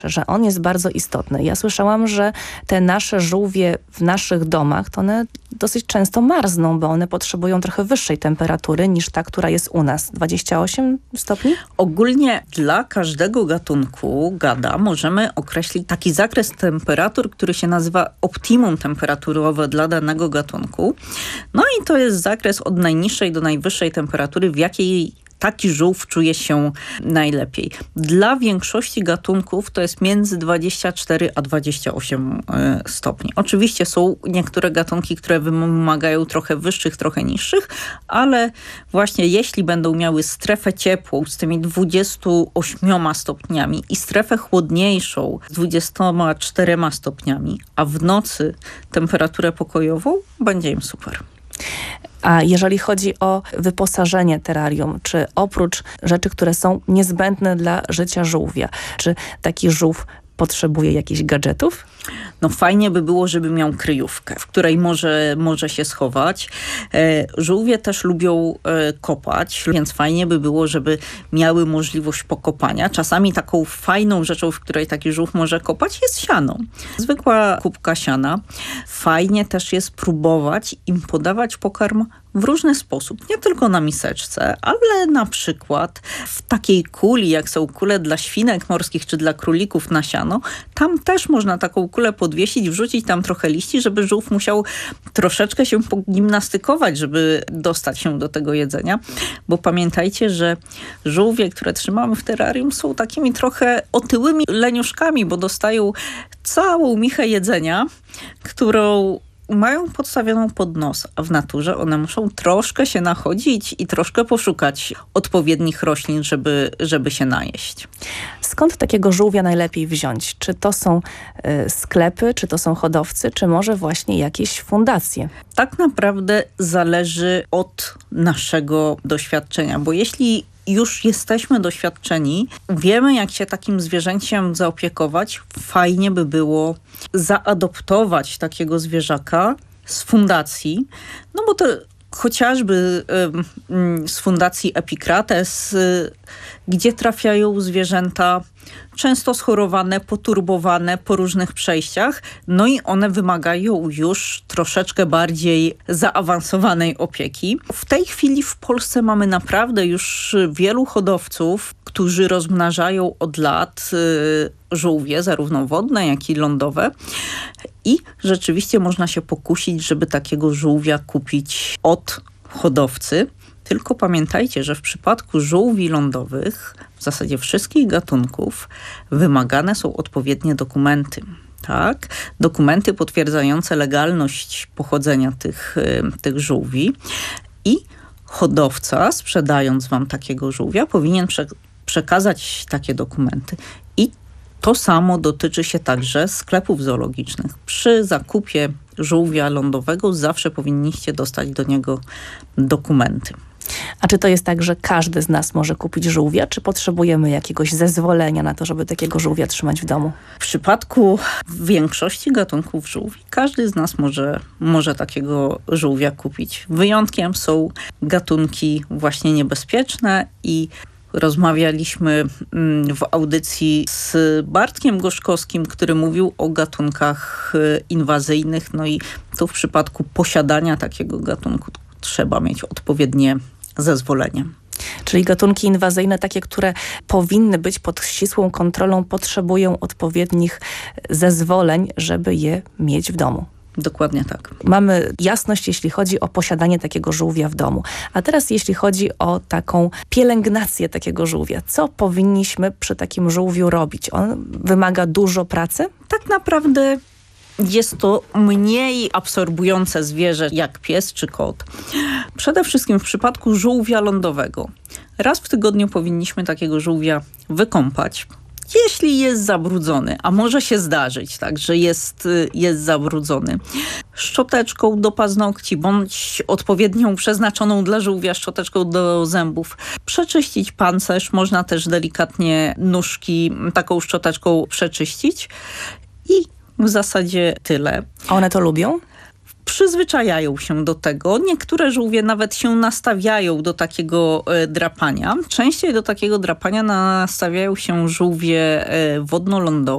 że on jest bardzo istotny. Ja słyszałam, że te nasze żółwie w naszych domach, to one dosyć często marzną, bo one potrzebują trochę wyższej temperatury niż ta, która jest u nas. 28 stopni? Ogólnie dla każdego gatunku gada możemy określić taki zakres temperatur, który się nazywa optimum temperaturowe dla danego gatunku. No i to jest zakres od najniższej do najwyższej temperatury, w jakiej taki żółw czuje się najlepiej. Dla większości gatunków to jest między 24 a 28 stopni. Oczywiście są niektóre gatunki, które wymagają trochę wyższych, trochę niższych, ale właśnie jeśli będą miały strefę ciepłą z tymi 28 stopniami i strefę chłodniejszą z 24 stopniami, a w nocy temperaturę pokojową, będzie im super. A jeżeli chodzi o wyposażenie terrarium, czy oprócz rzeczy, które są niezbędne dla życia żółwia, czy taki żółw potrzebuje jakichś gadżetów? No fajnie by było, żeby miał kryjówkę, w której może się schować. Żółwie też lubią kopać, więc fajnie by było, żeby miały możliwość pokopania. Czasami taką fajną rzeczą, w której taki żółw może kopać, jest siano. Zwykła kubka siana. Fajnie też jest próbować im podawać pokarm w różny sposób. Nie tylko na miseczce, ale na przykład w takiej kuli, jak są kule dla świnek morskich czy dla królików na siano, tam też można taką kulę podwiesić, wrzucić tam trochę liści, żeby żółw musiał troszeczkę się pogimnastykować, żeby dostać się do tego jedzenia. Bo pamiętajcie, że żółwie, które trzymamy w terrarium, są takimi trochę otyłymi leniuszkami, bo dostają całą michę jedzenia, którą mają podstawioną pod nos, a w naturze one muszą troszkę się nachodzić i troszkę poszukać odpowiednich roślin, żeby się najeść. Skąd takiego żółwia najlepiej wziąć? Czy to są sklepy, czy to są hodowcy, czy może właśnie jakieś fundacje? Tak naprawdę zależy od naszego doświadczenia, bo jeśli już jesteśmy doświadczeni, wiemy jak się takim zwierzęciem zaopiekować, fajnie by było zaadoptować takiego zwierzaka z fundacji, no bo to chociażby z fundacji Epicrates, gdzie trafiają zwierzęta często schorowane, poturbowane po różnych przejściach, no i one wymagają już troszeczkę bardziej zaawansowanej opieki. W tej chwili w Polsce mamy naprawdę już wielu hodowców, którzy rozmnażają od lat żółwie, zarówno wodne, jak i lądowe. I rzeczywiście można się pokusić, żeby takiego żółwia kupić od hodowcy. Tylko pamiętajcie, że w przypadku żółwi lądowych, w zasadzie wszystkich gatunków, wymagane są odpowiednie dokumenty. Tak? Dokumenty potwierdzające legalność pochodzenia tych żółwi i hodowca, sprzedając wam takiego żółwia, powinien przekazać takie dokumenty. I to samo dotyczy się także sklepów zoologicznych. Przy zakupie żółwia lądowego zawsze powinniście dostać do niego dokumenty. A czy to jest tak, że każdy z nas może kupić żółwia, czy potrzebujemy jakiegoś zezwolenia na to, żeby takiego żółwia trzymać w domu? W przypadku większości gatunków żółwi każdy z nas może takiego żółwia kupić. Wyjątkiem są gatunki właśnie niebezpieczne i rozmawialiśmy w audycji z Bartkiem Gorzkowskim, który mówił o gatunkach inwazyjnych. No i tu w przypadku posiadania takiego gatunku trzeba mieć odpowiednie zezwolenie. Czyli gatunki inwazyjne, takie, które powinny być pod ścisłą kontrolą, potrzebują odpowiednich zezwoleń, żeby je mieć w domu. Dokładnie tak. Mamy jasność, jeśli chodzi o posiadanie takiego żółwia w domu. A teraz jeśli chodzi o taką pielęgnację takiego żółwia. Co powinniśmy przy takim żółwiu robić? On wymaga dużo pracy? Tak naprawdę jest to mniej absorbujące zwierzę jak pies czy kot. Przede wszystkim w przypadku żółwia lądowego. Raz w tygodniu powinniśmy takiego żółwia wykąpać. Jeśli jest zabrudzony, a może się zdarzyć, tak, że jest zabrudzony, szczoteczką do paznokci bądź odpowiednią przeznaczoną dla żółwia szczoteczką do zębów przeczyścić pancerz. Można też delikatnie nóżki taką szczoteczką przeczyścić i w zasadzie tyle. A one to lubią? Przyzwyczajają się do tego. Niektóre żółwie nawet się nastawiają do takiego drapania. Częściej do takiego drapania nastawiają się żółwie wodno-lądowe.